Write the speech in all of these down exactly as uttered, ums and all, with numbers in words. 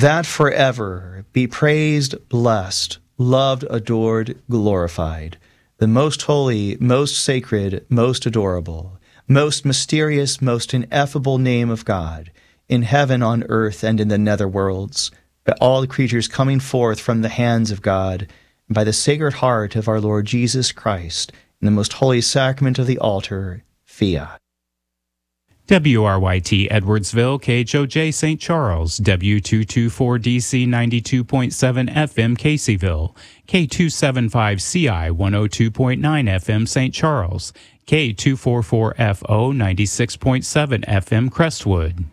that forever be praised, blessed, loved, adored, glorified, the most holy, most sacred, most adorable, most mysterious, most ineffable name of God, in heaven, on earth, and in the nether worlds, by all creatures coming forth from the hands of God, and by the Sacred Heart of our Lord Jesus Christ, in the most holy sacrament of the altar, fiat. W R Y T Edwardsville, K H O J Saint Charles, W two twenty-four D C ninety-two point seven F M Caseyville, K two seventy-five C I one oh two point nine F M Saint Charles, K two forty-four F O ninety-six point seven F M Crestwood.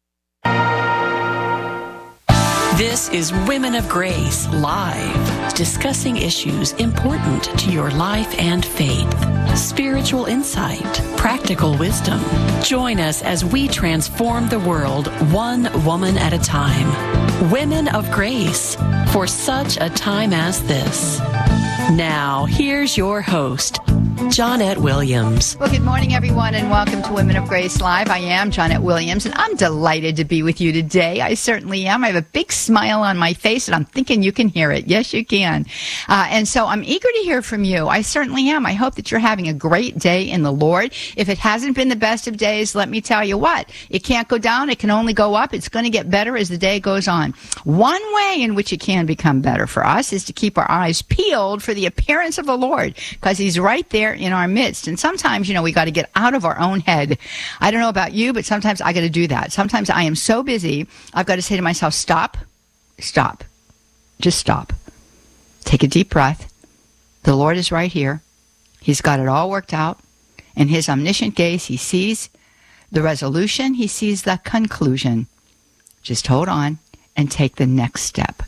This is Women of Grace Live, discussing issues important to your life and faith, spiritual insight, practical wisdom. Join us as we transform the world one woman at a time. Women of Grace, for such a time as this. Now, here's your host, Johnnette Williams. Well, good morning, everyone, and welcome to Women of Grace Live. I am Johnnette Williams, and I'm delighted to be with you today. I certainly am. I have a big smile on my face, and I'm thinking you can hear it. Yes, you can. Uh, and so I'm eager to hear from you. I certainly am. I hope that you're having a great day in the Lord. If it hasn't been the best of days, let me tell you what. It can't go down. It can only go up. It's going to get better as the day goes on. One way in which it can become better for us is to keep our eyes peeled for the appearance of the Lord, because he's right there in our midst. And sometimes, you know, we got to get out of our own head. I don't know about you, but sometimes I got to do that. Sometimes I am so busy, I've got to say to myself, stop, stop, just stop. Take a deep breath. The Lord is right here. He's got it all worked out. In his omniscient gaze, he sees the resolution. He sees the conclusion. Just hold on and take the next step.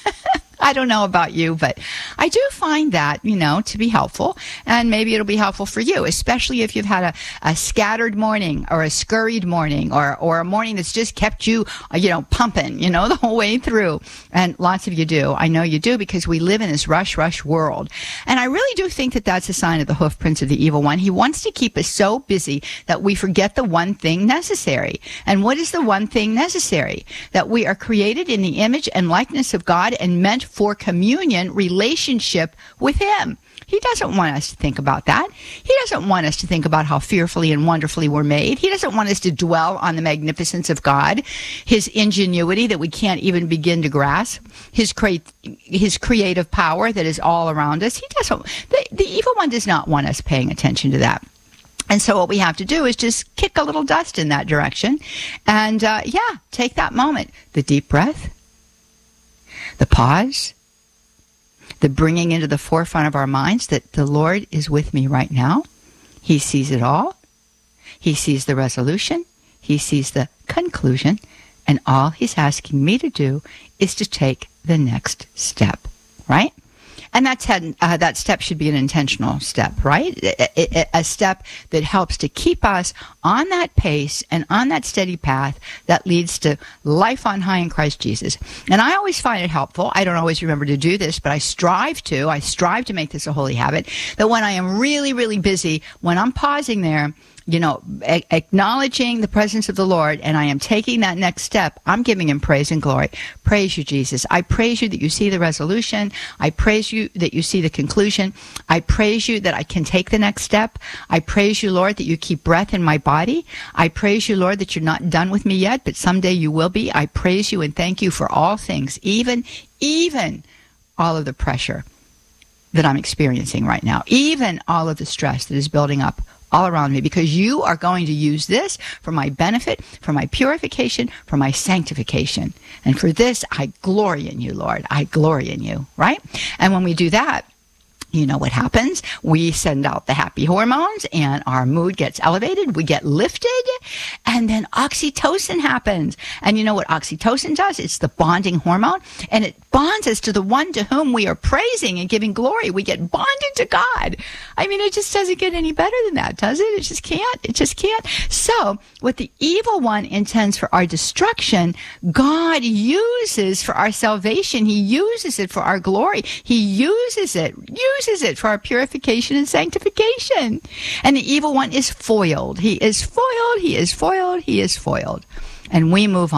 I don't know about you, but I do find that, you know, to be helpful, and maybe it'll be helpful for you, especially if you've had a, a scattered morning or a scurried morning or, or a morning that's just kept you, you know, pumping, you know, the whole way through. And lots of you do. I know you do, because we live in this rush, rush world. And I really do think that that's a sign of the hoof prints of the evil one. He wants to keep us so busy that we forget the one thing necessary. And what is the one thing necessary? That we are created in the image and likeness of God and meant for communion, relationship with him. He doesn't want us to think about that. He doesn't want us to think about how fearfully and wonderfully we're made. He doesn't want us to dwell on the magnificence of God, his ingenuity that we can't even begin to grasp, his cre- his creative power that is all around us. He doesn't. The, the evil one does not want us paying attention to that. And so what we have to do is just kick a little dust in that direction. And uh, yeah, take that moment. The deep breath, the pause, the bringing into the forefront of our minds that the Lord is with me right now. He sees it all. He sees the resolution. He sees the conclusion. And all he's asking me to do is to take the next step, right? And that's had, uh, that step should be an intentional step, right? A, a, a step that helps to keep us on that pace and on that steady path that leads to life on high in Christ Jesus. And I always find it helpful. I don't always remember to do this, but I strive to. I strive to make this a holy habit, that when I am really, really busy, when I'm pausing there, you know, a- acknowledging the presence of the Lord, and I am taking that next step, I'm giving him praise and glory. Praise you, Jesus. I praise you that you see the resolution. I praise you that you see the conclusion. I praise you that I can take the next step. I praise you, Lord, that you keep breath in my body. I praise you, Lord, that you're not done with me yet, but someday you will be. I praise you and thank you for all things, even, even all of the pressure that I'm experiencing right now, even all of the stress that is building up all around me, because you are going to use this for my benefit, for my purification, for my sanctification. And for this, I glory in you, Lord. I glory in you, right? And when we do that, you know what happens? We send out the happy hormones and our mood gets elevated. We get lifted, and then oxytocin happens. And you know what oxytocin does? It's the bonding hormone, and it bonds us to the one to whom we are praising and giving glory. We get bonded to God. I mean, it just doesn't get any better than that, does it? It just can't. It just can't. So what the evil one intends for our destruction, God uses for our salvation. He uses it for our glory. He uses it, uses it for our purification and sanctification. And the evil one is foiled. He is foiled. He is foiled. He is foiled. And we move on.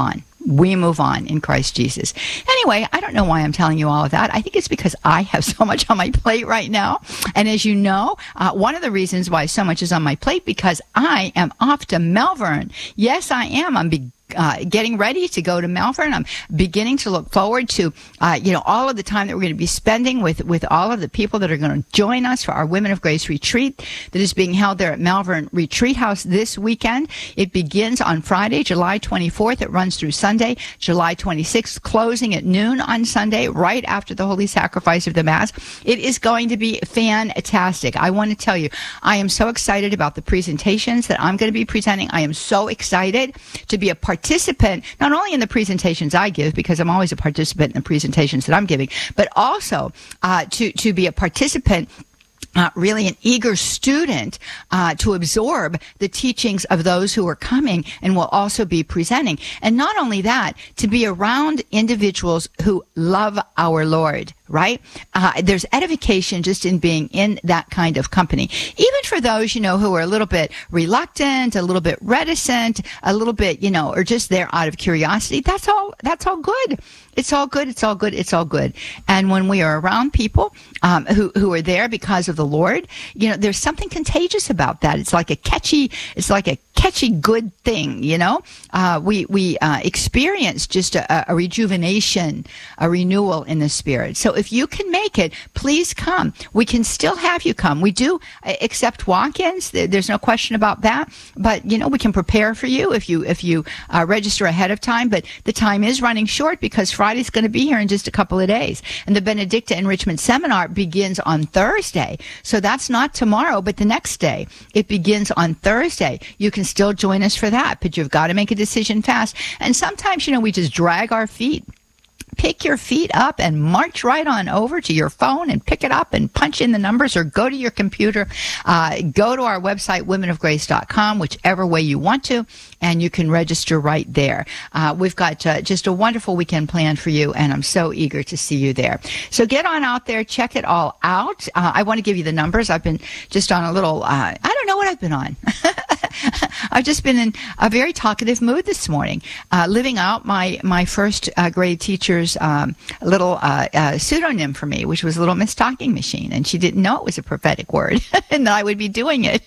We move on in Christ Jesus. Anyway, I don't know why I'm telling you all of that. I think it's because I have so much on my plate right now. And as you know, uh, one of the reasons why so much is on my plate, because I am off to Melbourne. Yes, I am. I'm beginning Uh, getting ready to go to Melbourne. I'm beginning to look forward to, uh, you know, all of the time that we're going to be spending with, with all of the people that are going to join us for our Women of Grace retreat that is being held there at Melbourne Retreat House this weekend. It begins on Friday, July twenty-fourth. It runs through Sunday, July twenty-sixth, closing at noon on Sunday, right after the Holy Sacrifice of the Mass. It is going to be fantastic. I want to tell you, I am so excited about the presentations that I'm going to be presenting. I am so excited to be a part participant, not only in the presentations I give, because I'm always a participant in the presentations that I'm giving, but also uh, to, to be a participant, Uh, really an eager student uh, to absorb the teachings of those who are coming and will also be presenting. And not only that, to be around individuals who love our Lord, right? Uh, there's edification just in being in that kind of company. Even for those, you know, who are a little bit reluctant, a little bit reticent, a little bit, you know, or just there out of curiosity, that's all, that's all good. It's all good. It's all good. It's all good. And when we are around people um, who who are there because of the Lord, you know, there's something contagious about that. It's like a catchy. It's like a catchy good thing. You know, uh, we we uh, experience just a, a rejuvenation, a renewal in the spirit. So if you can make it, please come. We can still have you come. We do accept walk-ins. There's no question about that. But you know, we can prepare for you if you if you uh, register ahead of time. But the time is running short because Friday's going to be here in just a couple of days. And the Benedicta Enrichment Seminar begins on Thursday. So that's not tomorrow, but the next day. It begins on Thursday. You can still join us for that, but you've got to make a decision fast. And sometimes, you know, we just drag our feet. Pick your feet up and march right on over to your phone and pick it up and punch in the numbers, or go to your computer, uh, go to our website, women of grace dot com, whichever way you want to, and you can register right there. Uh, we've got uh, just a wonderful weekend planned for you, and I'm so eager to see you there. So get on out there, check it all out. Uh, I want to give you the numbers. I've been just on a little, uh, I don't know what I've been on. I've just been in a very talkative mood this morning, uh, living out my, my first uh, grade teacher's um, little uh, uh, pseudonym for me, which was Little Miss Talking Machine. And she didn't know it was a prophetic word and that I would be doing it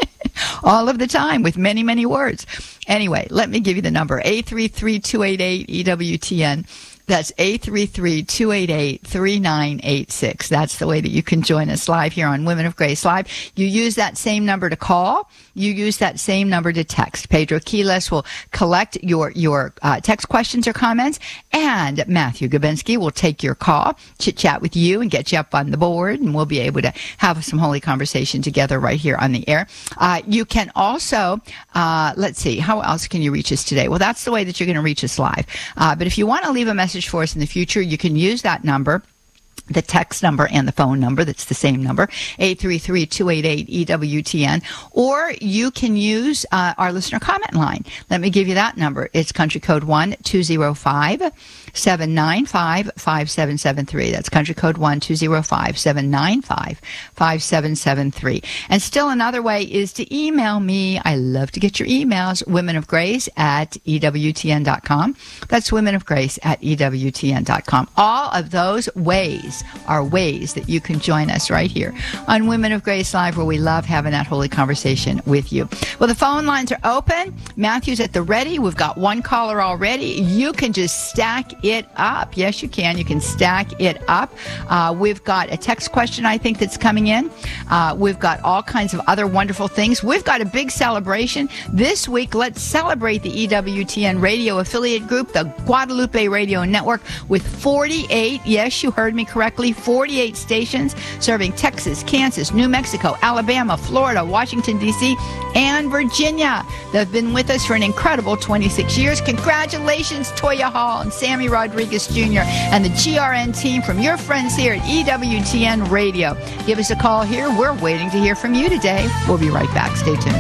all of the time with many, many words. Anyway, let me give you the number, eight three three, two eight eight, E W T N. That's eight three three, two eight eight, three nine eight six. That's the way that you can join us live here on Women of Grace Live. You use that same number to call. You use that same number to text. Pedro Quiles will collect your, your uh, text questions or comments, and Matthew Gabinski will take your call, chit-chat with you, and get you up on the board, and we'll be able to have some holy conversation together right here on the air. Uh, you can also, uh, let's see, how else can you reach us today? Well, that's the way that you're going to reach us live. Uh, but if you want to leave a message for us in the future, you can use that number, the text number and the phone number. That's the same number, eight three three, two eight eight, E W T N. Or you can use uh, our listener comment line. Let me give you that number. It's country code one two zero five, seven nine five, five seven seven three. That's country code one two zero five, seven nine five, five seven seven three. And still another way is to email me. I love to get your emails, women of grace at E W T N dot com. That's women of grace at E W T N dot com. All of those ways are ways that you can join us right here on Women of Grace Live, where we love having that holy conversation with you. Well, the phone lines are open. Matthew's at the ready. We've got one caller already. You can just stack it up. Yes, you can. You can stack it up. Uh, we've got a text question, I think, that's coming in. Uh, we've got all kinds of other wonderful things. We've got a big celebration this week. Let's celebrate the E W T N radio affiliate group, the Guadalupe Radio Network, with forty-eight, yes, you heard me correctly, forty-eight stations serving Texas, Kansas, New Mexico, Alabama, Florida, Washington, D C, and Virginia. They've been with us for an incredible twenty-six years. Congratulations, Toya Hall and Sammy Rodriguez Junior and the G R N team from your friends here at E W T N Radio. Give us a call here. We're waiting to hear from you today. We'll be right back. Stay tuned.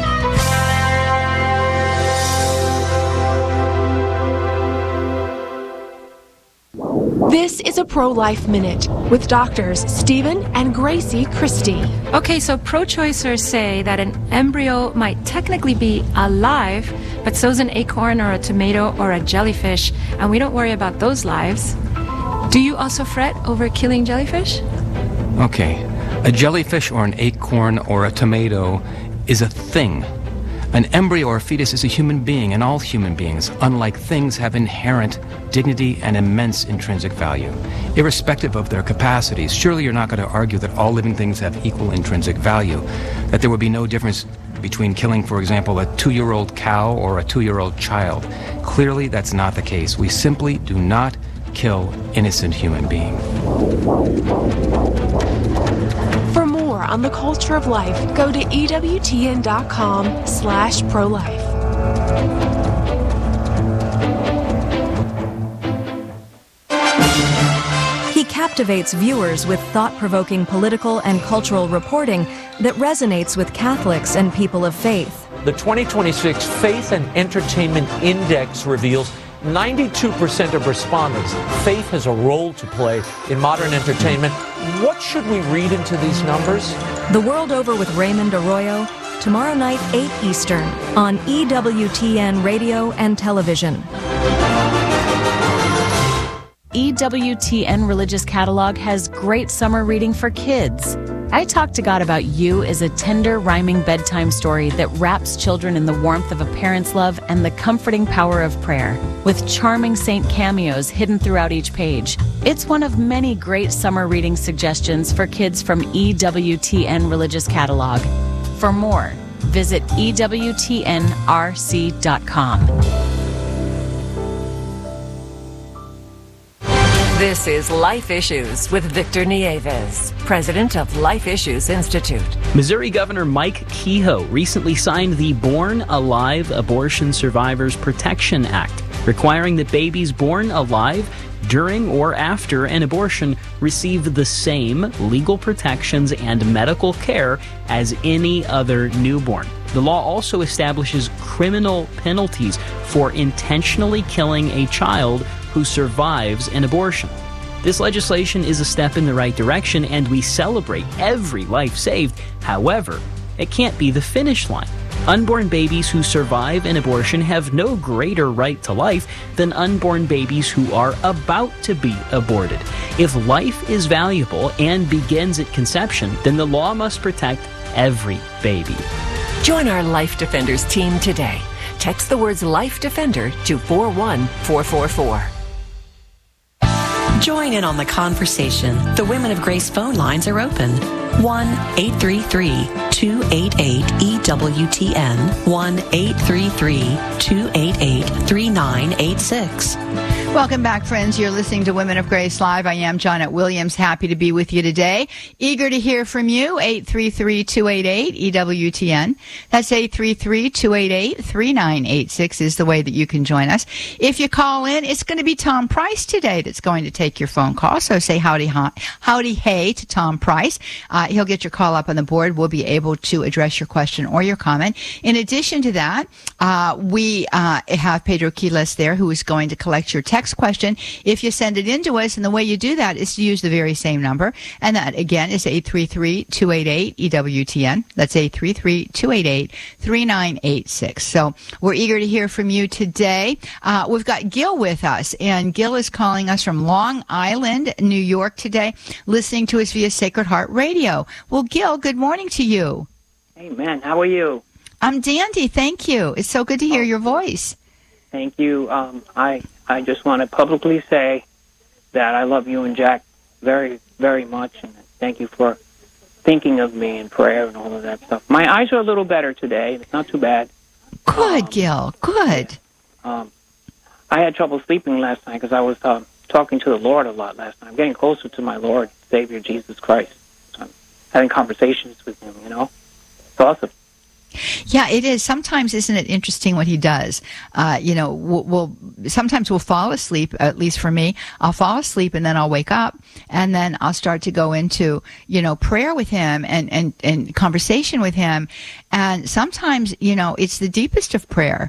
This is a Pro-Life Minute with doctors Stephen and Gracie Christie. Okay, so pro-choicers say that an embryo might technically be alive, but so's an acorn or a tomato or a jellyfish, and we don't worry about those lives. Do you also fret over killing jellyfish? Okay, a jellyfish or an acorn or a tomato is a thing. An embryo or fetus is a human being, and all human beings, unlike things, have inherent dignity and immense intrinsic value, irrespective of their capacities. Surely you're not going to argue that all living things have equal intrinsic value, that there would be no difference between killing, for example, a two-year-old cow or a two-year-old child. Clearly, that's not the case. We simply do not kill innocent human beings. For more on the culture of life, go to E W T N dot com slash pro-life. He captivates viewers with thought-provoking political and cultural reporting that resonates with Catholics and people of faith. The twenty twenty-six Faith and Entertainment Index reveals ninety-two percent of respondents, faith has a role to play in modern entertainment. What should we read into these numbers? The World Over with Raymond Arroyo, tomorrow night, eight Eastern, on E W T N Radio and Television. E W T N Religious Catalog has great summer reading for kids. I Talk to God About You is a tender, rhyming bedtime story that wraps children in the warmth of a parent's love and the comforting power of prayer, with charming saint cameos hidden throughout each page. It's one of many great summer reading suggestions for kids from E W T N Religious Catalog. For more, visit E W T N R C dot com. This is Life Issues with Victor Nieves, president of Life Issues Institute. Missouri Governor Mike Kehoe recently signed the Born Alive Abortion Survivors Protection Act, requiring that babies born alive during or after an abortion receive the same legal protections and medical care as any other newborn. The law also establishes criminal penalties for intentionally killing a child who survives an abortion. This legislation is a step in the right direction, and we celebrate every life saved. However, it can't be the finish line. Unborn babies who survive an abortion have no greater right to life than unborn babies who are about to be aborted. If life is valuable and begins at conception, then the law must protect every baby. Join our Life Defenders team today. Text the words Life Defender to four one four four four. Join in on the conversation. The Women of Grace phone lines are open. one eight three three two eight eight E W T N. one eight three three two eight eight three nine eight six. Welcome back, friends. You're listening to Women of Grace Live. I am Janet Williams. Happy to be with you today. Eager to hear from you. eight three three two eight eight E W T N. That's eight three three two eight eight three nine eight six is the way that you can join us. If you call in, it's going to be Tom Price today that's going to take your phone call. So say howdy, howdy, hey to Tom Price. Uh, he'll get your call up on the board. We'll be able to address your question or your comment. In addition to that, uh, we uh, have Pedro Quiles there, who is going to collect your text question if you send it in to us, and the way you do that is to use the very same number, and that again is eight three three two eight eight E W T N. That's eight three three two eight eight three nine eight six. So we're eager to hear from you today. Uh, we've got Gil with us, and Gil is calling us from Long Island, New York today, listening to us via Sacred Heart Radio. Well, Gil, good morning to you. Amen. How are you? I'm dandy, thank you. It's so good to hear your voice. Thank you. Um, I I just want to publicly say that I love you and Jack very, very much, and thank you for thinking of me in prayer and all of that stuff. My eyes are a little better today. It's not too bad. Good, um, Gil. Good. Um, I had trouble sleeping last night because I was uh, talking to the Lord a lot last night. I'm getting closer to my Lord, Savior, Jesus Christ. So I'm having conversations with him, you know? It's awesome. Yeah, it is. Sometimes, isn't it interesting what he does? Uh, you know, we'll, we'll sometimes we'll fall asleep. At least for me, I'll fall asleep and then I'll wake up, and then I'll start to go into you know prayer with him and and and conversation with him. And sometimes, you know, it's the deepest of prayer,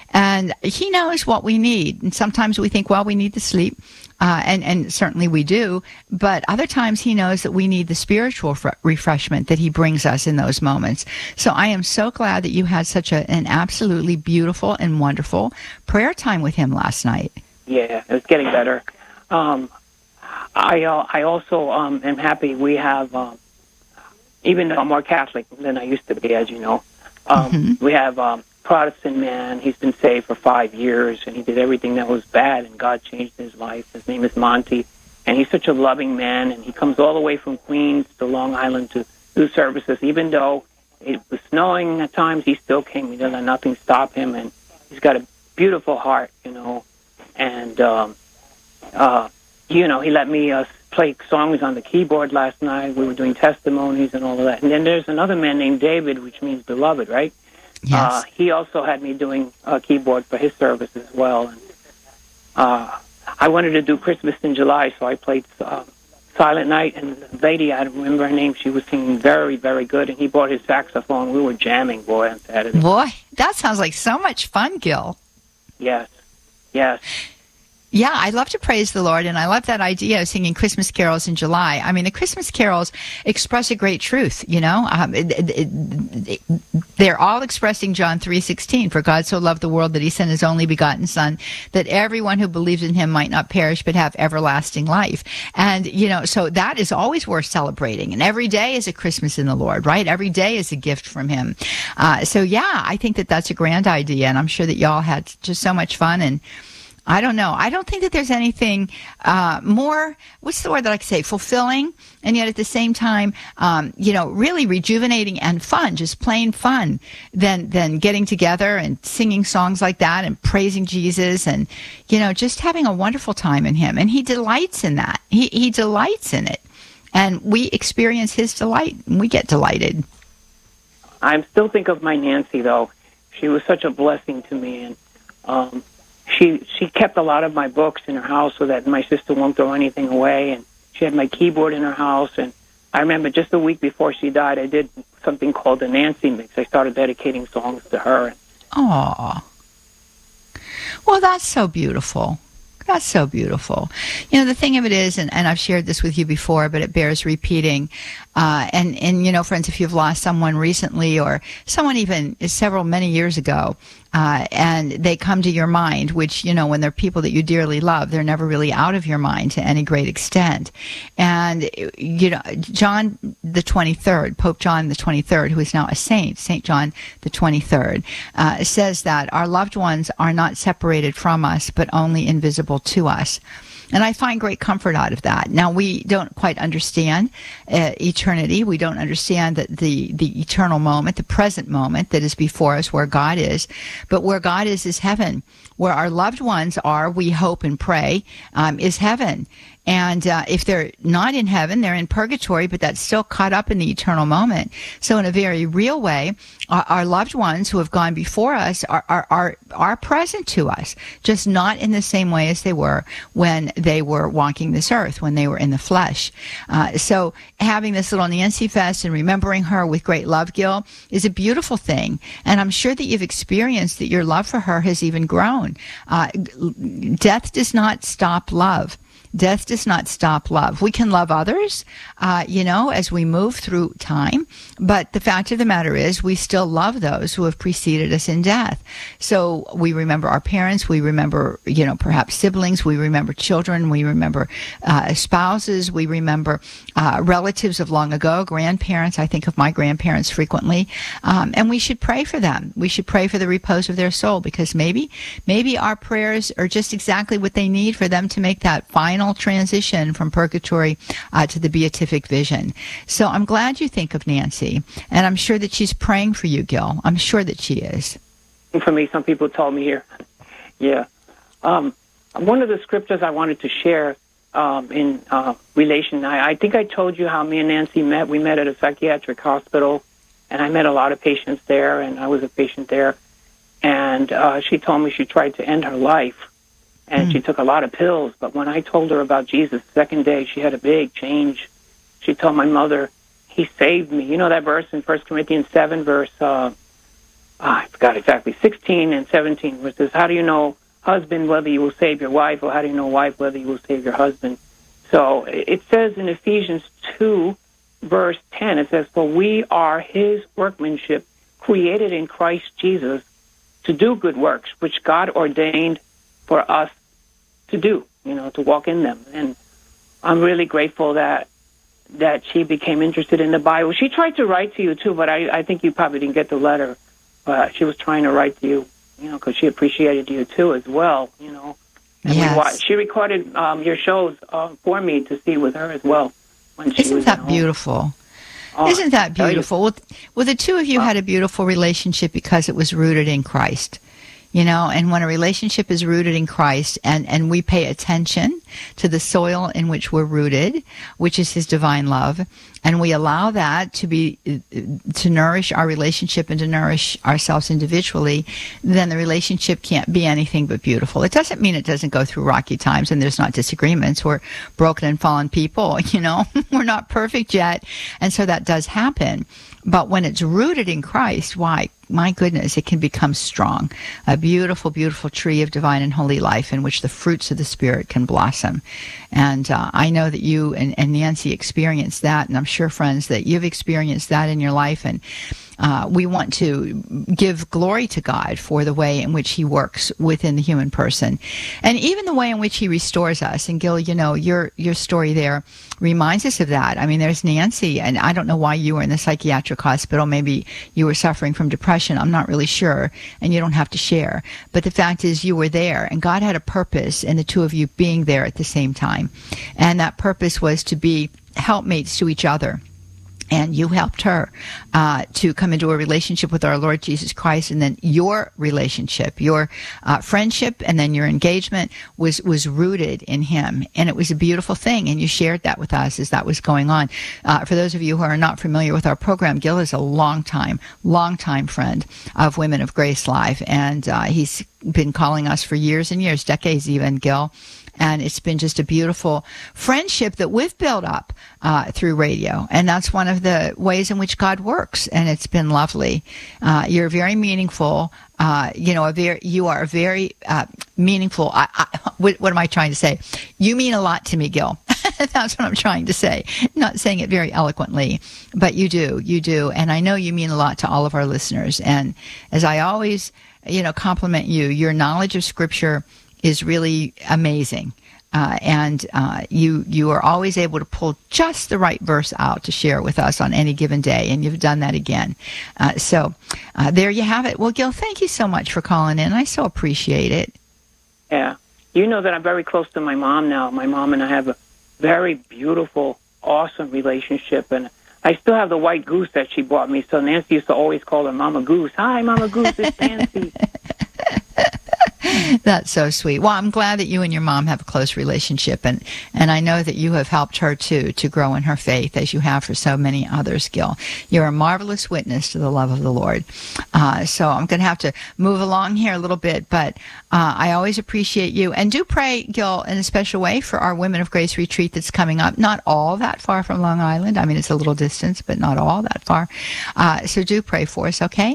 And he knows what we need. And sometimes we think, well, we need the sleep. Uh, and, and certainly we do. But other times he knows that we need the spiritual f- refreshment that he brings us in those moments. So I am so glad that you had such a, an absolutely beautiful and wonderful prayer time with him last night. Yeah, it was getting better. Um, I uh, I also um, am happy we have, um, even though I'm more Catholic than I used to be, as you know, um, mm-hmm. we have um, Protestant man. He's been saved for five years, and he did everything that was bad, and God changed his life. His name is Monty, and he's such a loving man, and he comes all the way from Queens to Long Island to do services. Even though it was snowing at times, he still came. He doesn't let nothing stop him, and he's got a beautiful heart, you know, and, um, uh, you know, he let me uh, play songs on the keyboard last night. We were doing testimonies and all of that. And then there's another man named David, which means beloved, right? Yes. Uh, he also had me doing a keyboard for his service as well. And uh, I wanted to do Christmas in July, so I played uh, Silent Night. And the lady, I don't remember her name, she was singing very, very good. And he brought his saxophone. We were jamming, boy, on Saturday. Boy, that sounds like so much fun, Gil. Yes, yes. Yeah, I love to praise the Lord, and I love that idea of singing Christmas carols in July. I mean, the Christmas carols express a great truth, you know. Um, it, it, it, they're all expressing John three sixteen, for God so loved the world that he sent his only begotten Son, that everyone who believes in him might not perish but have everlasting life. And, you know, so that is always worth celebrating, and every day is a Christmas in the Lord, right? Every day is a gift from him. Uh, so, yeah, I think that that's a grand idea, and I'm sure that y'all had just so much fun. And I don't know. I don't think that there's anything uh, more, what's the word that I could say, fulfilling, and yet at the same time, um, you know, really rejuvenating and fun, just plain fun, than, than getting together and singing songs like that and praising Jesus and, you know, just having a wonderful time in him. And he delights in that. He, he delights in it. And we experience his delight, and we get delighted. I still think of my Nancy, though. She was such a blessing to me, and um, She she kept a lot of my books in her house so that my sister won't throw anything away, and she had my keyboard in her house. And I remember just a week before she died, I did something called the Nancy Mix. I started dedicating songs to her. Aw. Well, that's so beautiful. That's so beautiful. You know, the thing of it is, and, and I've shared this with you before, but it bears repeating. Uh, and, and, you know, friends, if you've lost someone recently or someone even several, many years ago, uh, and they come to your mind, which, you know, when they're people that you dearly love, they're never really out of your mind to any great extent. And, you know, John the twenty-third, Pope John the twenty-third, who is now a saint, Saint John the twenty-third, uh, says that our loved ones are not separated from us, but only invisible to us. And I find great comfort out of that. Now, we don't quite understand uh, eternity. We don't understand that the, the eternal moment, the present moment that is before us, where God is. But where God is, is heaven. Where our loved ones are, we hope and pray, um, is heaven. And uh, if they're not in heaven, they're in purgatory, but that's still caught up in the eternal moment. So in a very real way, our, our loved ones who have gone before us are, are, are, are present to us, just not in the same way as they were when they were walking this earth, when they were in the flesh. Uh, so having this little Nancy Fest and remembering her with great love, Gil, is a beautiful thing. And I'm sure that you've experienced that your love for her has even grown. Uh, death does not stop love. Death does not stop love. We can love others, uh, you know, as we move through time. But the fact of the matter is we still love those who have preceded us in death. So we remember our parents. We remember, you know, perhaps siblings. We remember children. We remember uh, spouses. We remember uh, relatives of long ago, grandparents. I think of my grandparents frequently. Um, and we should pray for them. We should pray for the repose of their soul, because maybe, maybe our prayers are just exactly what they need for them to make that final transition from purgatory uh, to the beatific vision. So I'm glad you think of Nancy, and I'm sure that she's praying for you, Gil. I'm sure that she is. For me, some people told me here. Yeah. Um, one of the scriptures I wanted to share um, in uh, relation, I, I think I told you how me and Nancy met. We met at a psychiatric hospital, and I met a lot of patients there, and I was a patient there. And uh, she told me she tried to end her life. And mm. she took a lot of pills. But when I told her about Jesus the second day, she had a big change. She told my mother, he saved me. You know that verse in First Corinthians seven, verse uh, I forgot exactly, sixteen and seventeen, which says, how do you know, husband, whether you will save your wife, or how do you know, wife, whether you will save your husband? So it says in Ephesians two, verse ten, it says, for we are his workmanship, created in Christ Jesus to do good works, which God ordained for us to do, you know, to walk in them. And I'm really grateful that that she became interested in the Bible. She tried to write to you, too, but I, I think you probably didn't get the letter. But she was trying to write to you, you know, because she appreciated you, too, as well, you know. And yes. we watched, she recorded um, your shows uh, for me to see with her as well. When she Isn't was that beautiful? Oh, Isn't that beautiful? Well, well, the two of you wow. had a beautiful relationship because it was rooted in Christ. You know, and when a relationship is rooted in Christ and, and we pay attention to the soil in which we're rooted, which is his divine love, and we allow that to be, to nourish our relationship and to nourish ourselves individually, then the relationship can't be anything but beautiful. It doesn't mean it doesn't go through rocky times and there's not disagreements. We're broken and fallen people, you know, we're not perfect yet. And so that does happen. But when it's rooted in Christ, why, my goodness, it can become strong. A beautiful, beautiful tree of divine and holy life in which the fruits of the Spirit can blossom. And uh, I know that you and, and Nancy experienced that, and I'm sure, friends, that you've experienced that in your life. And uh, we want to give glory to God for the way in which he works within the human person. And even the way in which he restores us. And Gil, you know, your your story there reminds us of that. I mean, there's Nancy, and I don't know why you were in the psychiatric hospital. Maybe you were suffering from depression. I'm not really sure, and you don't have to share. But the fact is you were there, and God had a purpose in the two of you being there at the same time. And that purpose was to be helpmates to each other. And you helped her uh, to come into a relationship with our Lord Jesus Christ, and then your relationship, your uh, friendship, and then your engagement was was rooted in him, and it was a beautiful thing. And you shared that with us as that was going on. Uh, for those of you who are not familiar with our program, Gil is a long time, long time friend of Women of Grace Live, and uh, he's been calling us for years and years, decades even, Gil. And it's been just a beautiful friendship that we've built up uh, through radio. And that's one of the ways in which God works. And it's been lovely. Uh, you're very meaningful. Uh, you know, a very, you are very uh, meaningful. I, I, what, what am I trying to say? You mean a lot to me, Gil. That's what I'm trying to say. Not saying it very eloquently, but you do. You do. And I know you mean a lot to all of our listeners. And as I always, you know, compliment you, your knowledge of Scripture is really amazing. Uh, and uh, you you are always able to pull just the right verse out to share with us on any given day, and you've done that again. Uh, so uh, there you have it. Well, Gil, thank you so much for calling in. I so appreciate it. Yeah. You know that I'm very close to my mom now. My mom and I have a very beautiful, awesome relationship, and I still have the white goose that she bought me, so Nancy used to always call her Mama Goose. Hi, Mama Goose, it's Nancy. That's so sweet. Well, I'm glad that you and your mom have a close relationship, and, and I know that you have helped her, too, to grow in her faith, as you have for so many others, Gil. You're a marvelous witness to the love of the Lord. Uh, so I'm going to have to move along here a little bit, but uh, I always appreciate you. And do pray, Gil, in a special way for our Women of Grace retreat that's coming up. Not all that far from Long Island. I mean, it's a little distance, but not all that far. Uh, so do pray for us, okay?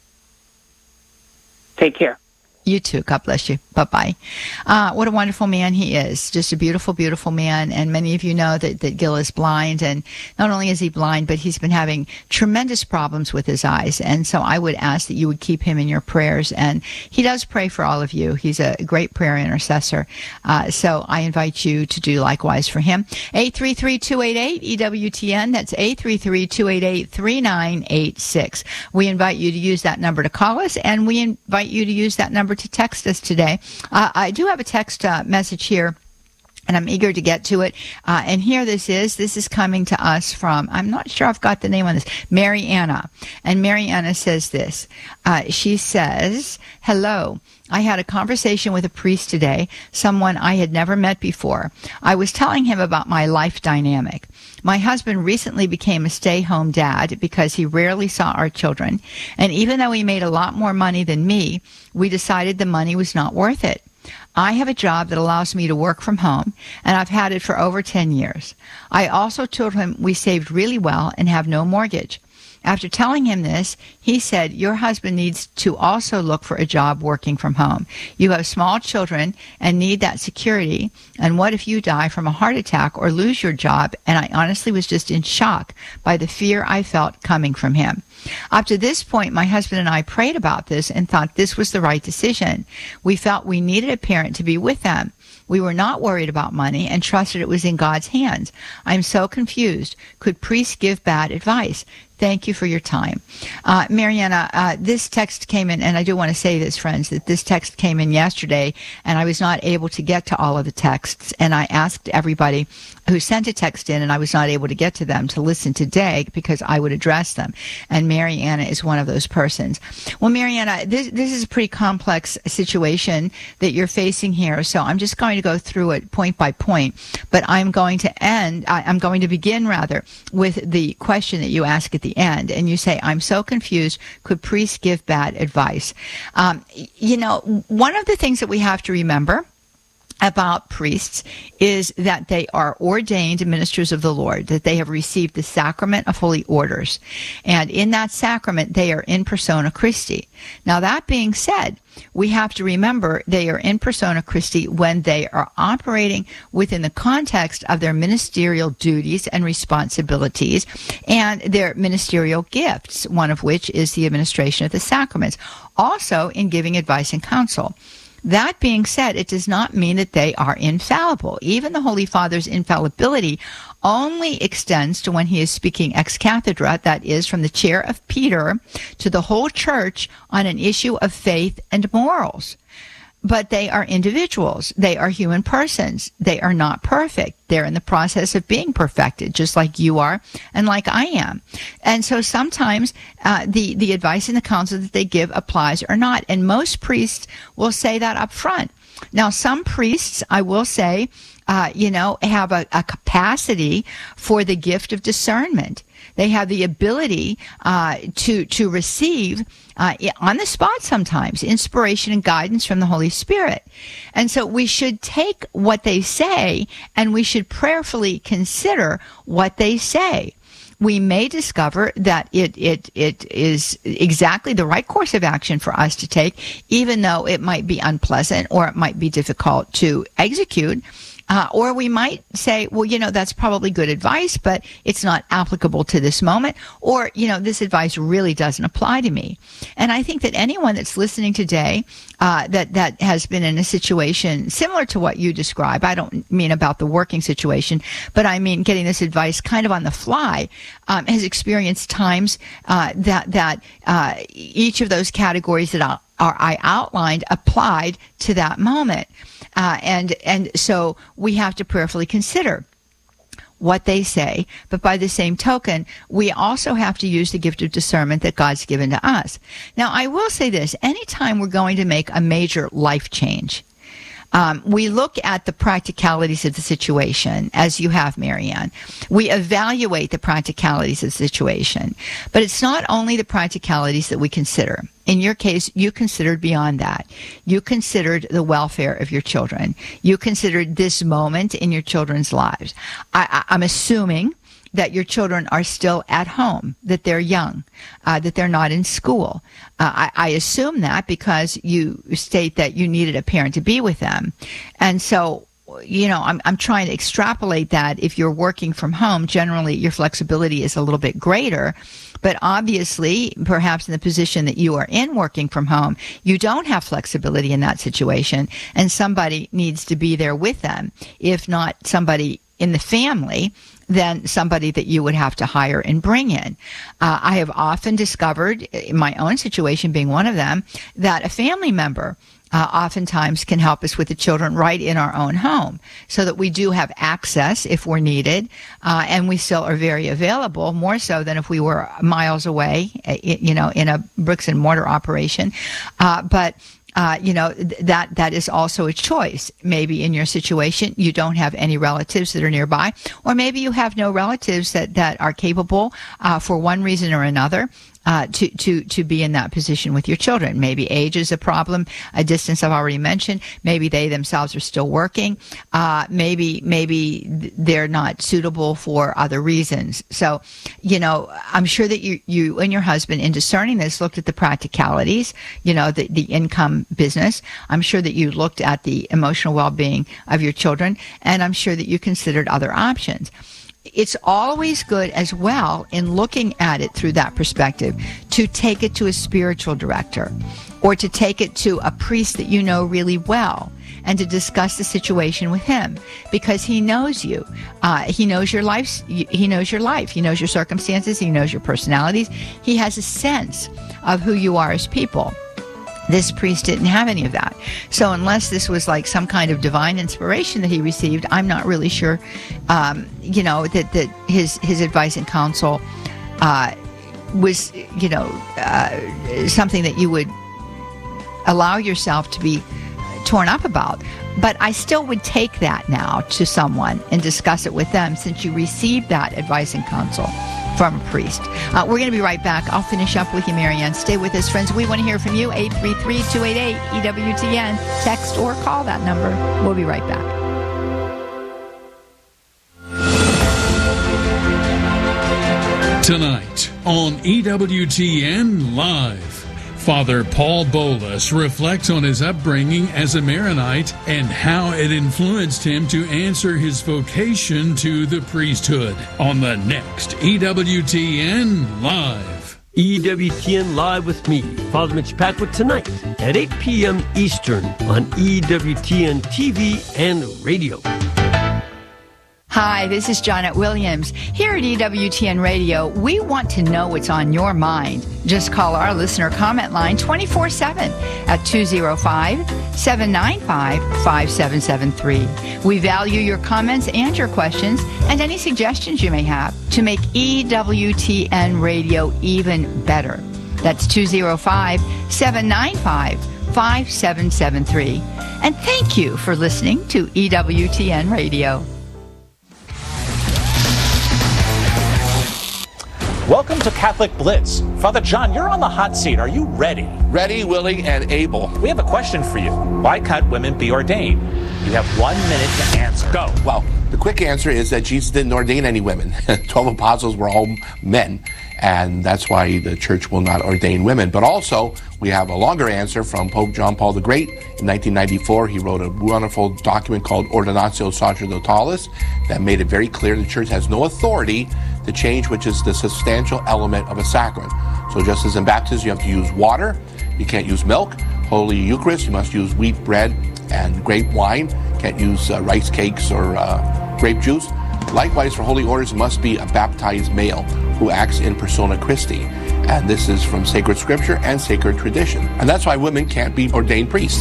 Take care. You too. God bless you. Bye-bye. Uh, what a wonderful man he is. Just a beautiful, beautiful man. And many of you know that, that Gil is blind. And not only is he blind, but he's been having tremendous problems with his eyes. And so I would ask that you would keep him in your prayers. And he does pray for all of you. He's a great prayer intercessor. Uh, so I invite you to do likewise for him. eight three three, two eight eight, E W T N. That's eight three three, two eight eight, three nine eight six. We invite you to use that number to call us, and we invite you to use that number to text us today. Uh, I do have a text uh, message here, and I'm eager to get to it. Uh, and here this is. This is coming to us from, I'm not sure I've got the name on this, Mary Anna. And Mary Anna says this. Uh, she says, hello. I had a conversation with a priest today, someone I had never met before. I was telling him about my life dynamic. My husband recently became a stay-home dad because he rarely saw our children. And even though he made a lot more money than me, we decided the money was not worth it. I have a job that allows me to work from home, and I've had it for over ten years. I also told him we saved really well and have no mortgage. After telling him this, he said, your husband needs to also look for a job working from home. You have small children and need that security. And what if you die from a heart attack or lose your job? And I honestly was just in shock by the fear I felt coming from him. Up to this point, my husband and I prayed about this and thought this was the right decision. We felt we needed a parent to be with them. We were not worried about money and trusted it was in God's hands. I'm so confused. Could priests give bad advice? Thank you for your time. Uh, Mariana, uh, this text came in, and I do want to say this, friends, that this text came in yesterday, and I was not able to get to all of the texts, and I asked everybody who sent a text in, and I was not able to get to them, to listen today because I would address them, and Mariana is one of those persons. Well, Mariana, this, this is a pretty complex situation that you're facing here, so I'm just going to go through it point by point, but I'm going to end, I, I'm going to begin, rather, with the question that you ask at the end, and you say, I'm so confused, could priests give bad advice? Um, you know, one of the things that we have to remember about priests is that they are ordained ministers of the Lord, that they have received the sacrament of holy orders, and in that sacrament they are in persona Christi. Now, that being said, we have to remember they are in persona Christi when they are operating within the context of their ministerial duties and responsibilities and their ministerial gifts, one of which is the administration of the sacraments, also in giving advice and counsel. That being said, it does not mean that they are infallible. Even the Holy Father's infallibility only extends to when he is speaking ex cathedra, that is, from the chair of Peter to the whole church on an issue of faith and morals. But they are individuals. They are human persons. They are not perfect. They're in the process of being perfected, just like you are and like I am. And so sometimes uh, the, the advice and the counsel that they give applies or not. And most priests will say that up front. Now, some priests, I will say, uh, you know, have a, a capacity for the gift of discernment. They have the ability uh, to to receive uh, on the spot sometimes inspiration and guidance from the Holy Spirit. And so we should take what they say and we should prayerfully consider what they say. We may discover that it, it, it is exactly the right course of action for us to take, even though it might be unpleasant or it might be difficult to execute. Uh, or we might say, well, you know, that's probably good advice, but it's not applicable to this moment. Or, you know, this advice really doesn't apply to me. And I think that anyone that's listening today uh, that, that has been in a situation similar to what you describe, I don't mean about the working situation, but I mean getting this advice kind of on the fly, um, has experienced times uh, that, that uh, each of those categories that I, are, I outlined applied to that moment. Uh, and and so we have to prayerfully consider what they say, but by the same token, we also have to use the gift of discernment that God's given to us. Now, I will say this, anytime we're going to make a major life change, Um, we look at the practicalities of the situation, as you have, Marianne. We evaluate the practicalities of the situation. But it's not only the practicalities that we consider. In your case, you considered beyond that. You considered the welfare of your children. You considered this moment in your children's lives. I, I, I'm assuming that your children are still at home, that they're young, uh, that they're not in school. Uh, I, I assume that because you state that you needed a parent to be with them. And so, you know, I'm, I'm trying to extrapolate that. If you're working from home, generally your flexibility is a little bit greater. But obviously, perhaps in the position that you are in working from home, you don't have flexibility in that situation, and somebody needs to be there with them, if not somebody in the family, then somebody that you would have to hire and bring in. Uh, I have often discovered, in my own situation being one of them, that a family member uh, oftentimes can help us with the children right in our own home, so that we do have access if we're needed, uh, and we still are very available, more so than if we were miles away, you know, in a bricks and mortar operation. Uh, but Uh, you know, th- that that is also a choice. Maybe in your situation, you don't have any relatives that are nearby, or maybe you have no relatives that, that are capable uh, for one reason or another uh, to, to, to be in that position with your children. Maybe age is a problem, a distance I've already mentioned. Maybe they themselves are still working. Uh, maybe, maybe they're not suitable for other reasons. So, you know, I'm sure that you, you and your husband, in discerning this, looked at the practicalities, you know, the, the income business. I'm sure that you looked at the emotional well-being of your children, and I'm sure that you considered other options. It's always good as well, in looking at it through that perspective, to take it to a spiritual director or to take it to a priest that you know really well and to discuss the situation with him, because he knows you. Uh, he knows your life. He knows your life. He knows your circumstances. He knows your personalities. He has a sense of who you are as people. This priest didn't have any of that. So unless this was like some kind of divine inspiration that he received, I'm not really sure, um, you know, that, that his, his advice and counsel uh, was, you know, uh, something that you would allow yourself to be torn up about. But I still would take that now to someone and discuss it with them, since you received that advice and counsel from a priest. Uh, we're going to be right back. I'll finish up with you, Marianne. Stay with us, friends. We want to hear from you. eight three three, two eight eight, E W T N. Text or call that number. We'll be right back. Tonight on E W T N Live, Father Paul Bolus reflects on his upbringing as a Maronite and how it influenced him to answer his vocation to the priesthood on the next E W T N Live. E W T N Live with me, Father Mitch Patrick, tonight at eight p.m. Eastern on E W T N T V and radio. Hi, this is Janet Williams. Here at E W T N Radio, we want to know what's on your mind. Just call our listener comment line twenty-four seven at two oh five, seven nine five, five seven seven three. We value your comments and your questions and any suggestions you may have to make E W T N Radio even better. That's two oh five, seven nine five, five seven seven three. And thank you for listening to E W T N Radio. Welcome to Catholic Blitz. Father John, you're on the hot seat. Are you ready? Ready, willing, and able. We have a question for you. Why can't women be ordained? You have one minute to answer. Go. Well, the quick answer is that Jesus didn't ordain any women. Twelve apostles were all men, and that's why the church will not ordain women. But also, we have a longer answer from Pope John Paul the Great. In nineteen ninety-four, he wrote a wonderful document called Ordinatio Sacerdotalis that made it very clear the church has no authority to change, which is the substantial element of a sacrament. So just as in baptism, you have to use water, you can't use milk. Holy Eucharist, you must use wheat bread and grape wine. Can't use uh, rice cakes or uh, grape juice. Likewise, for holy orders, it must be a baptized male who acts in persona Christi. And this is from sacred scripture and sacred tradition. And that's why women can't be ordained priests.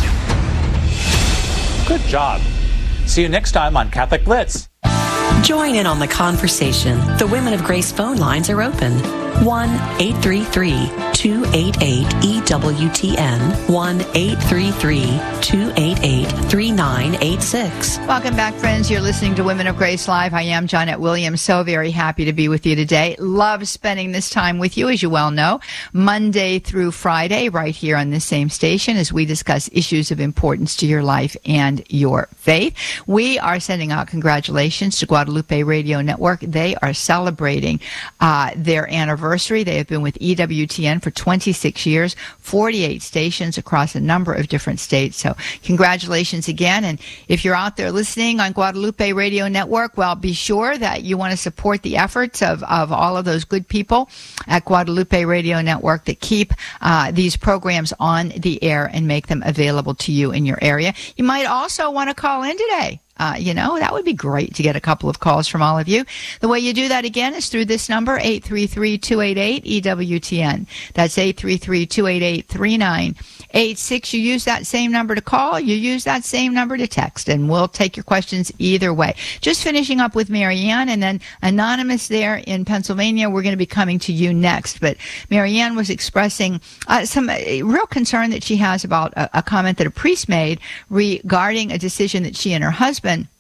Good job. See you next time on Catholic Blitz. Join in on the conversation. The Women of Grace phone lines are open. one eight three three, two eight eight, E W T N. one eight three three, two eight eight, three nine eight six. Welcome back, friends. You're listening to Women of Grace Live. I am Janet Williams. So very happy to be with you today. Love spending this time with you, as you well know, Monday through Friday, right here on this same station, as we discuss issues of importance to your life and your faith. We are sending out congratulations to Guadalupe Radio Network. They are celebrating uh, their anniversary. They have been with E W T N for twenty-six years, forty-eight stations across a number of different states. So congratulations again. And if you're out there listening on Guadalupe Radio Network, well, be sure that you want to support the efforts of, of all of those good people at Guadalupe Radio Network that keep uh, these programs on the air and make them available to you in your area. You might also want to call in today. Uh, you know, that would be great to get a couple of calls from all of you. The way you do that, again, is through this number, eight three three, two eight eight, E W T N. That's eight three three, two eight eight, three nine eight six. You use that same number to call. You use that same number to text, and we'll take your questions either way. Just finishing up with Marianne, and then Anonymous there in Pennsylvania, we're going to be coming to you next. But Marianne was expressing uh, some uh, real concern that she has about a, a comment that a priest made regarding a decision that she and her husband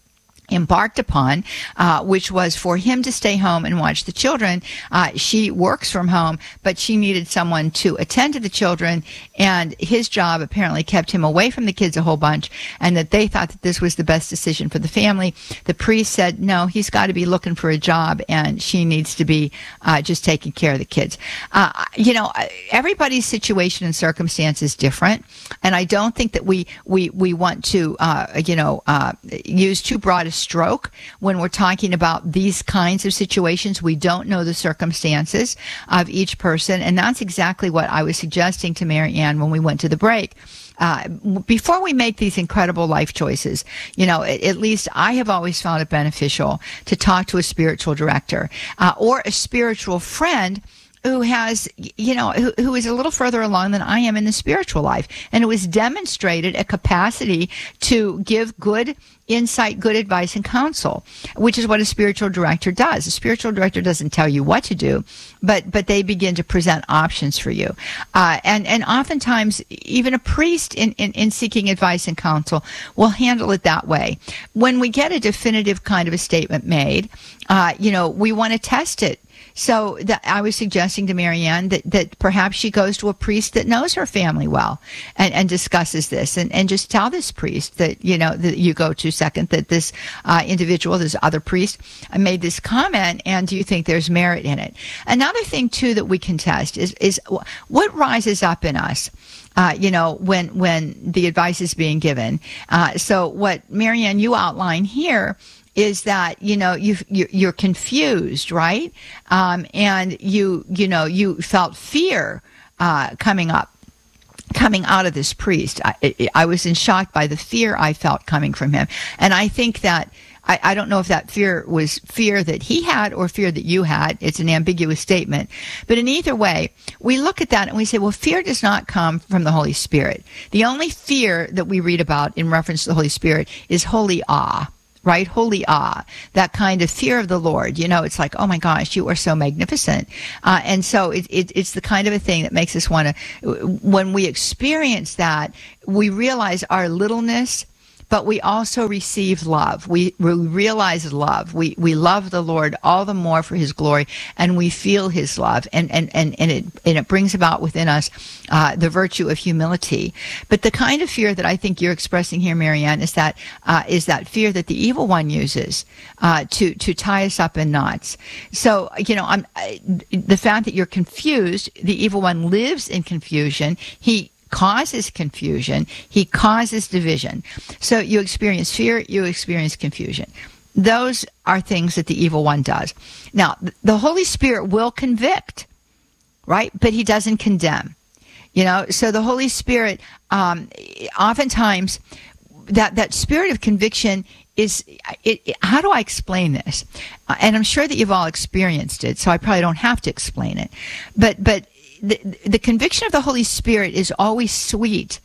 embarked upon, uh, which was for him to stay home and watch the children. Uh, she works from home, but she needed someone to attend to the children, and his job apparently kept him away from the kids a whole bunch, and that they thought that this was the best decision for the family. The priest said, no, he's got to be looking for a job, and she needs to be uh, just taking care of the kids. Uh, you know, everybody's situation and circumstance is different, and I don't think that we, we, we want to, uh, you know, uh, use too broad a stroke when we're talking about these kinds of situations. We don't know the circumstances of each person, and that's exactly what I was suggesting to Mary Ann when we went to the break. Uh, before we make these incredible life choices, you know, at, at least I have always found it beneficial to talk to a spiritual director uh, or a spiritual friend who has, you know, who, who is a little further along than I am in the spiritual life, and who has demonstrated a capacity to give good insight, good advice, and counsel, which is what a spiritual director does. A spiritual director doesn't tell you what to do, but but they begin to present options for you. Uh, and, and oftentimes, even a priest in, in, in seeking advice and counsel will handle it that way. When we get a definitive kind of a statement made, uh, you know, we want to test it. So that I was suggesting to Mary Ann that, that perhaps she goes to a priest that knows her family well and, and discusses this, and, and just tell this priest that, you know, that you go to second, that this uh, individual, this other priest, made this comment, and do you think there's merit in it? Another thing, too, that we can test is, is what rises up in us. Uh, you know, when when the advice is being given. Uh, so what, Mary Ann, you outline here is that, you know, you you're confused, right? Um, and you you know you felt fear uh, coming up, coming out of this priest. I, I was in shock by the fear I felt coming from him, and I think that. I, I don't know if that fear was fear that he had or fear that you had. It's an ambiguous statement. But in either way, we look at that and we say, well, fear does not come from the Holy Spirit. The only fear that we read about in reference to the Holy Spirit is holy awe. Right? Holy awe, that kind of fear of the Lord. You know, it's like, oh my gosh, you are so magnificent. Uh, and so it, it, it's the kind of a thing that makes us want to, when we experience that, we realize our littleness, but we also receive love. We, we realize love. We we love the Lord all the more for his glory, and we feel his love, and and, and, and it and it brings about within us uh, the virtue of humility. But the kind of fear that I think you're expressing here, Mary Ann, is that uh, is that fear that the evil one uses uh, to to tie us up in knots. So, you know, I'm I, the fact that you're confused, the evil one lives in confusion. He causes confusion. He causes division. So you experience fear, you experience confusion. Those are things that the evil one does. Now, the Holy Spirit will convict, right? But he doesn't condemn. You know, so the Holy Spirit, um, oftentimes, that, that spirit of conviction is, it, it, how do I explain this? Uh, and I'm sure that you've all experienced it, so I probably don't have to explain it. But, but, The, the conviction of the Holy Spirit is always sweet,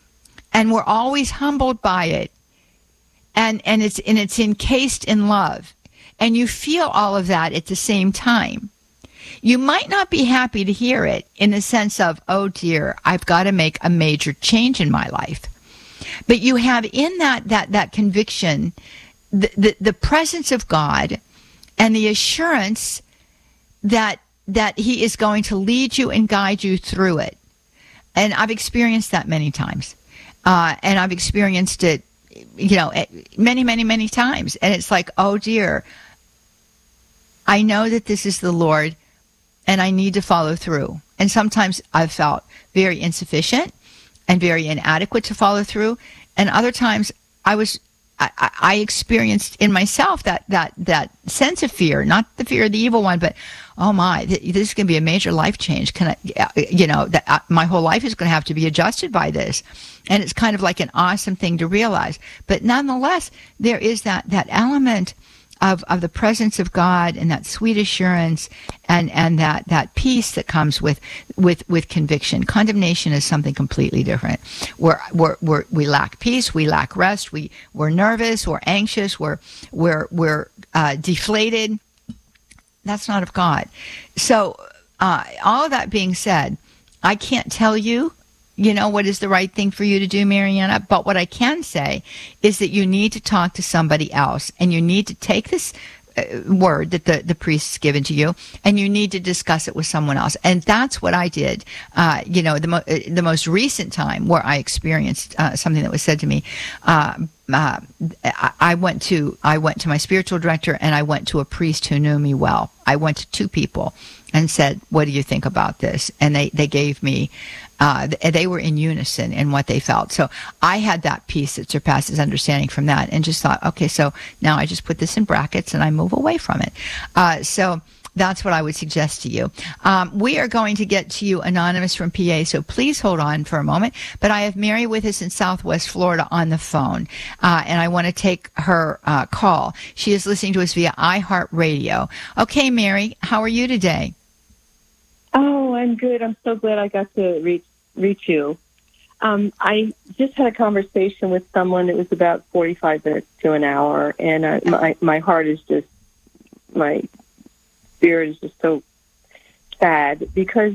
and we're always humbled by it, and and it's and it's encased in love, and you feel all of that at the same time. You might not be happy to hear it in the sense of, oh dear, I've got to make a major change in my life, but you have in that that that conviction the the, the presence of God and the assurance that that he is going to lead you and guide you through it. And I've experienced that many times. Uh, and I've experienced it, you know, many, many, many times. And it's like, oh dear, I know that this is the Lord and I need to follow through. And sometimes I've felt very insufficient and very inadequate to follow through. And other times I was I, I experienced in myself that, that, that sense of fear, not the fear of the evil one, but, oh my, th- this is going to be a major life change. Can I, you know, that uh, my whole life is going to have to be adjusted by this. And it's kind of like an awesome thing to realize. But nonetheless, there is that, that element of, of the presence of God and that sweet assurance and, and that, that peace that comes with, with, with conviction. Condemnation is something completely different. We're, we're, we're, we lack peace, we lack rest, we, we're nervous, we're anxious, we're, we're, we're uh, deflated. That's not of God. So uh, all of that being said, I can't tell you you know, what is the right thing for you to do, Mariana. But what I can say is that you need to talk to somebody else, and you need to take this word that the, the priest's given to you, and you need to discuss it with someone else. And that's what I did. Uh, you know, the, mo- the most recent time where I experienced uh, something that was said to me, uh, uh, I, I went to I went to my spiritual director, and I went to a priest who knew me well. I went to two people and said, "What do you think about this?" And they, they gave me, uh, they were in unison in what they felt. So I had that peace that surpasses understanding from that, and just thought, okay, so now I just put this in brackets and I move away from it. Uh, so that's what I would suggest to you. Um, we are going to get to you, Anonymous from P A, so please hold on for a moment. But I have Mary with us in Southwest Florida on the phone, uh, and I want to take her uh, call. She is listening to us via iHeartRadio. Okay, Mary, how are you today? Oh, I'm good. I'm so glad I got to reach reach you. Um, I just had a conversation with someone. It was about forty-five minutes to an hour, and uh, my my heart is just, my spirit is just so sad, because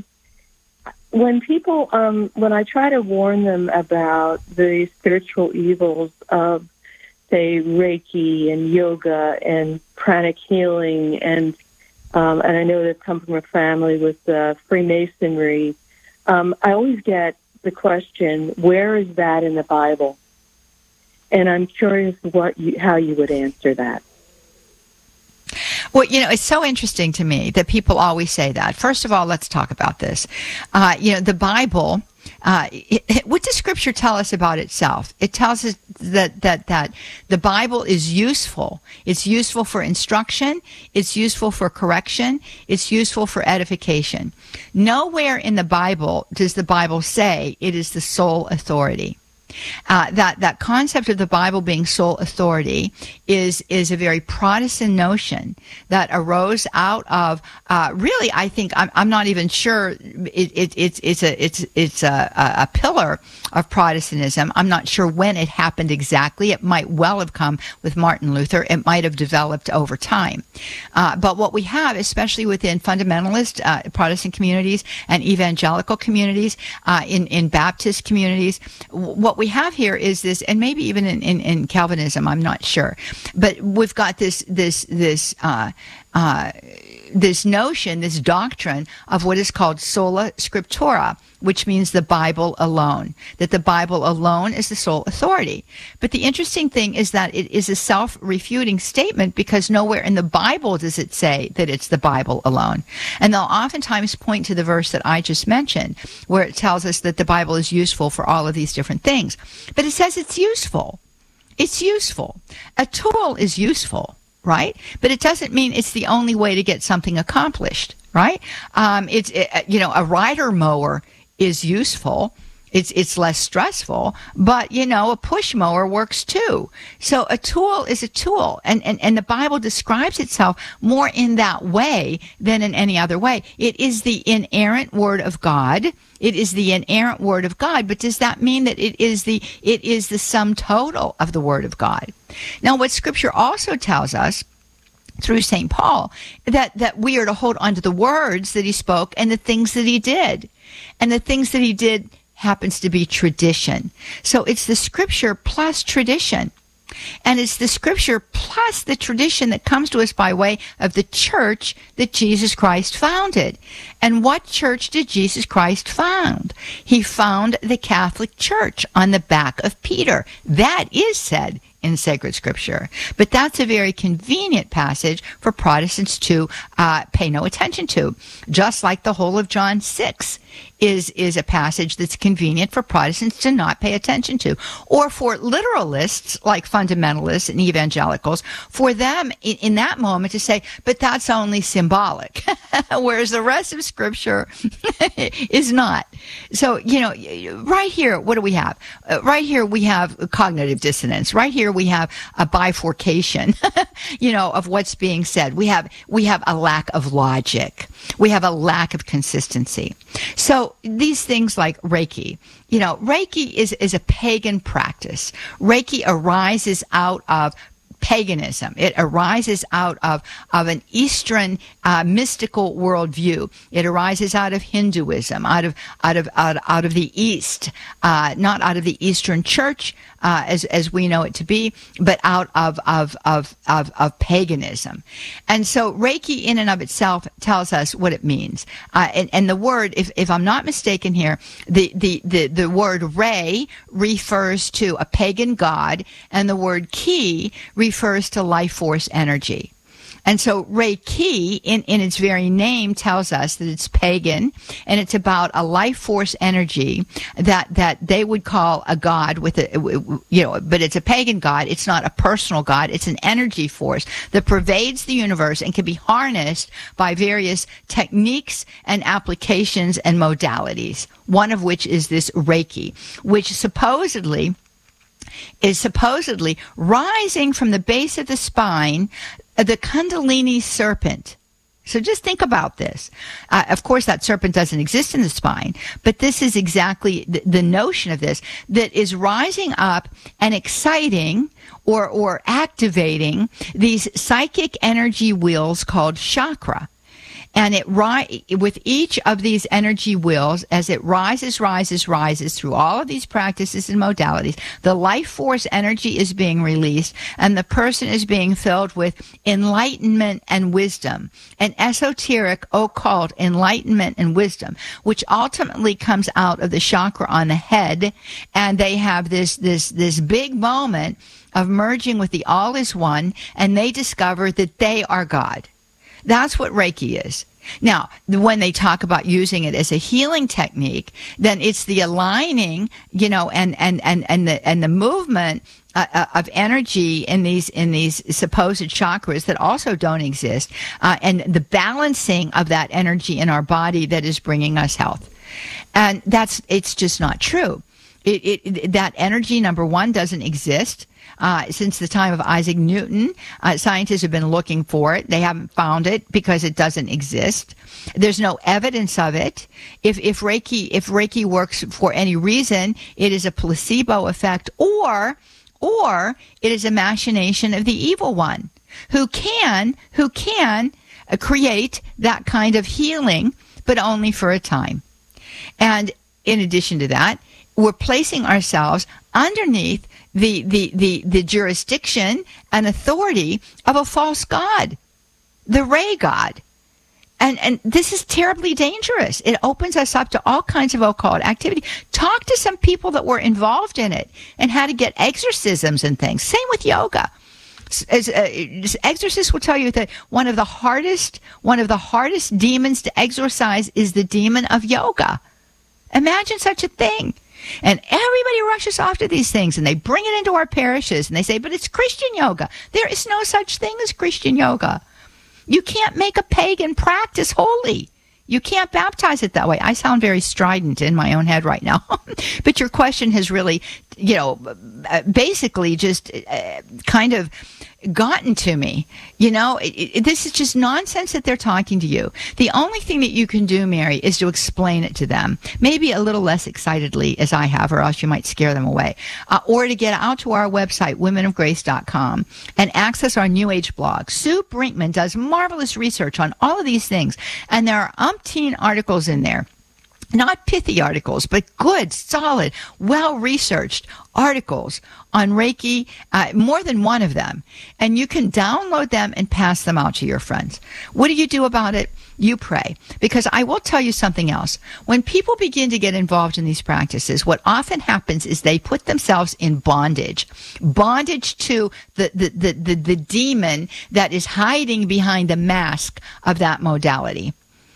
when people, um, when I try to warn them about the spiritual evils of, say, Reiki and yoga and pranic healing, and Um, and I know they've come from a family with uh, Freemasonry, Um, I always get the question, where is that in the Bible? And I'm curious what you, how you would answer that. Well, you know, it's so interesting to me that people always say that. First of all, let's talk about this. Uh, you know, the Bible, uh, it, it, what does Scripture tell us about itself? It tells us that, that, that the Bible is useful. It's useful for instruction. It's useful for correction. It's useful for edification. Nowhere in the Bible does the Bible say it is the sole authority. Uh, that that concept of the Bible being sole authority is is a very Protestant notion that arose out of uh, really, I think I'm I'm not even sure it, it it's it's a it's it's a, a pillar of Protestantism. I'm not sure when it happened exactly. It might well have come with Martin Luther. It might have developed over time. Uh, but what we have, especially within fundamentalist uh, Protestant communities and evangelical communities, uh, in in Baptist communities, what we We have here is this, and maybe even in, in, in Calvinism, I'm not sure, but we've got this this this uh, uh, this notion, this doctrine of what is called sola scriptura, which means the Bible alone, that the Bible alone is the sole authority. But the interesting thing is that it is a self-refuting statement, because nowhere in the Bible does it say that it's the Bible alone. And they'll oftentimes point to the verse that I just mentioned, where it tells us that the Bible is useful for all of these different things. But it says it's useful. It's useful. A tool is useful, right? But it doesn't mean it's the only way to get something accomplished, right? Um, it's, it, you know, a rider mower is useful. It's it's less stressful, but, you know, a push mower works too. So a tool is a tool, and, and, and the Bible describes itself more in that way than in any other way. It is the inerrant Word of God. It is the inerrant Word of God, but does that mean that it is the it is the sum total of the Word of God? Now, what Scripture also tells us through Saint Paul, that, that we are to hold on to the words that he spoke and the things that he did. And the things that he did happens to be tradition. So it's the Scripture plus tradition. And it's the Scripture plus the tradition that comes to us by way of the church that Jesus Christ founded. And what church did Jesus Christ found? He found the Catholic Church on the back of Peter. That is said in sacred Scripture. But that's a very convenient passage for Protestants to uh, pay no attention to. Just like the whole of John six is is a passage that's convenient for Protestants to not pay attention to. Or for literalists like fundamentalists and evangelicals, for them in, in that moment to say, but that's only symbolic. Whereas the rest of Scripture is not. So, you know, right here, what do we have? Uh, right here we have cognitive dissonance. Right here we have a bifurcation, you know, of what's being said. We have we have a lack of logic. We have a lack of consistency. So these things like Reiki, you know, Reiki is, is a pagan practice. Reiki arises out of paganism. It arises out of, of an Eastern uh, mystical worldview. It arises out of Hinduism, out of out of out, out of the East, uh, not out of the Eastern Church uh, as as we know it to be, but out of of of of, of paganism. And so Reiki, in and of itself, tells us what it means. Uh, and, and the word, if if I'm not mistaken here, the the the the word Rei refers to a pagan god, and the word Ki refers to life force energy. And so Reiki, in, in its very name, tells us that it's pagan, and it's about a life force energy that, that they would call a god with a, you know, but it's a pagan god. It's not a personal god. It's an energy force that pervades the universe and can be harnessed by various techniques and applications and modalities, one of which is this Reiki, which supposedly is supposedly rising from the base of the spine, the Kundalini serpent. So just think about this. Uh, of course, that serpent doesn't exist in the spine, but this is exactly the, the notion of this, that is rising up and exciting or, or activating these psychic energy wheels called chakra. And it ri- with each of these energy wheels, as it rises, rises, rises through all of these practices and modalities, the life force energy is being released, and the person is being filled with enlightenment and wisdom, an esoteric, occult enlightenment and wisdom, which ultimately comes out of the chakra on the head, and they have this this this big moment of merging with the All is One, and they discover that they are God. That's what Reiki is. Now, when they talk about using it as a healing technique, then it's the aligning, you know, and and and and the and the movement uh, of energy in these in these supposed chakras that also don't exist, uh, and the balancing of that energy in our body that is bringing us health. And that's it's just not true. It, it, that energy, number one, doesn't exist. Uh, since the time of Isaac Newton, uh, scientists have been looking for it. They haven't found it because it doesn't exist. There's no evidence of it. If, if Reiki, if Reiki works for any reason, it is a placebo effect, or, or it is a machination of the evil one, who can, who can uh, create that kind of healing, but only for a time. And in addition to that, we're placing ourselves underneath the, the, the, the jurisdiction and authority of a false god, the Rei god. And, and this is terribly dangerous. It opens us up to all kinds of occult activity. Talk to some people that were involved in it and how to get exorcisms and things. Same with yoga. As, uh, exorcists will tell you that one of the hardest, one of the hardest demons to exorcise is the demon of yoga. Imagine such a thing. And everybody rushes off to these things, and they bring it into our parishes, and they say, but it's Christian yoga. There is no such thing as Christian yoga. You can't make a pagan practice holy. You can't baptize it that way. I sound very strident in my own head right now. But your question has really, you know, basically just uh, kind of gotten to me. You know, it, it, this is just nonsense that they're talking to you. The only thing that you can do, Mary, is to explain it to them, maybe a little less excitedly as I have, or else you might scare them away, uh, or to get out to our website, women of grace dot com, and access our New Age blog. Sue Brinkman does marvelous research on all of these things, and there are umpteen articles in there. Not pithy articles, but good, solid, well-researched articles on Reiki, uh, more than one of them. And you can download them and pass them out to your friends. What do you do about it? You pray. Because I will tell you something else. When people begin to get involved in these practices, what often happens is they put themselves in bondage. Bondage to the, the, the, the, the demon that is hiding behind the mask of that modality.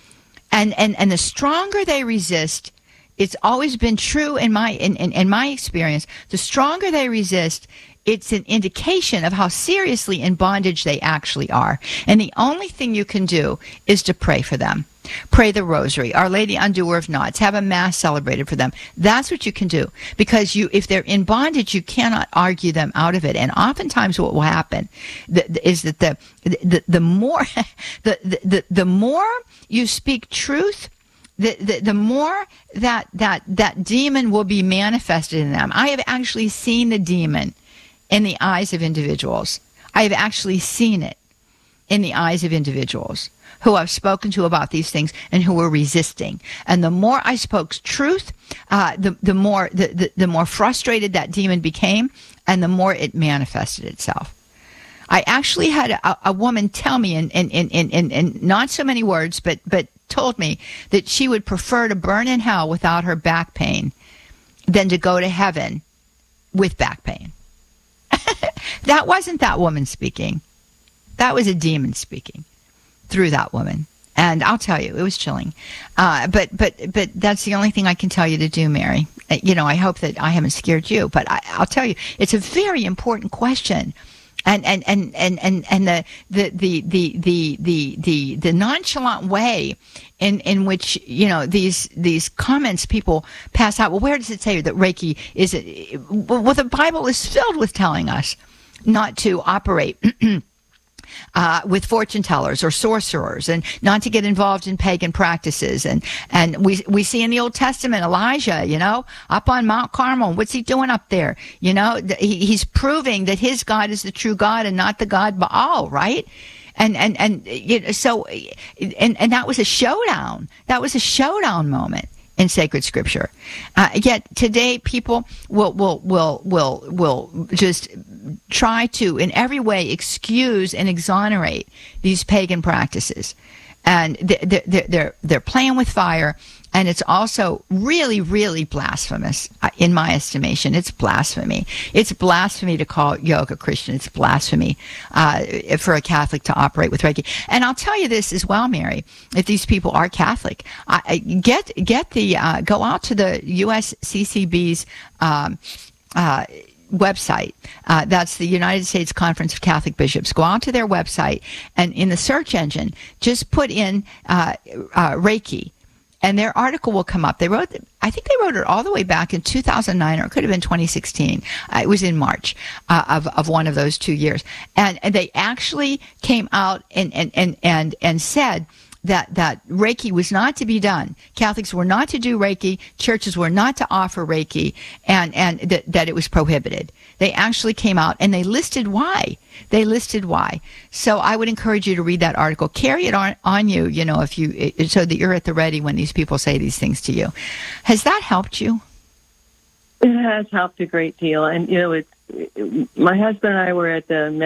And, and and the stronger they resist, it's always been true in my in, in, in my experience, the stronger they resist, it's an indication of how seriously in bondage they actually are. And the only thing you can do is to pray for them. Pray the rosary, Our Lady Undoer of Knots, have a mass celebrated for them. That's what you can do. Because you, if they're in bondage, you cannot argue them out of it. And oftentimes what will happen is that the the, the more the, the, the more you speak truth, the, the, the more that, that, that demon will be manifested in them. I have actually seen the demon in the eyes of individuals. I've actually seen it in the eyes of individuals who I've spoken to about these things and who were resisting. And the more I spoke truth, uh, the, the more the, the, the more frustrated that demon became, and the more it manifested itself. I actually had a, a woman tell me in, in, in, in, in not so many words, but, but told me that she would prefer to burn in hell without her back pain than to go to heaven with back pain. That wasn't that woman speaking. That was a demon speaking through that woman. And I'll tell you, it was chilling. Uh, but but but that's the only thing I can tell you to do, Mary. Uh, you know, I hope that I haven't scared you. But I, I'll tell you, it's a very important question. And and, and, and, and, and the, the, the, the, the, the, the, the nonchalant way in, in which, you know, these these comments people pass out. Well, where does it say that Reiki is it? Well, the Bible is filled with telling us not to operate Uh, with fortune tellers or sorcerers, and not to get involved in pagan practices. And, and we, we see in the Old Testament, Elijah, you know, up on Mount Carmel, what's he doing up there? You know, he, he's proving that his God is the true God and not the God Baal, right? And, and, and, you know, so, and, and that was a showdown. That was a showdown moment in sacred scripture. Uh, yet today people will, will, will, will, will just try to in every way excuse and exonerate these pagan practices. And they're, they're, they're, they're playing with fire. And it's also really, really blasphemous, in my estimation. It's blasphemy. It's blasphemy to call yoga Christian. It's blasphemy uh, for a Catholic to operate with Reiki. And I'll tell you this as well, Mary. If these people are Catholic, I, get get the uh, go out to the U S C C B's um, uh, website. Uh, that's the United States Conference of Catholic Bishops. Go out to their website, and in the search engine, just put in uh, uh, Reiki. And their article will come up. They wrote, I think they wrote it all the way back in two thousand nine, or it could have been twenty sixteen. Uh, it was in March uh, of of one of those two years, and, and they actually came out and and and and, and said that that Reiki was not to be done. Catholics were not to do Reiki. Churches were not to offer Reiki, and and th- that it was prohibited. They actually came out and they listed why. They listed why. So I would encourage you to read that article. Carry it on, on you, you know, if you, so that you're at the ready when these people say these things to you. Has that helped you? It has helped a great deal. And, you know, it's, it, my husband and I were at the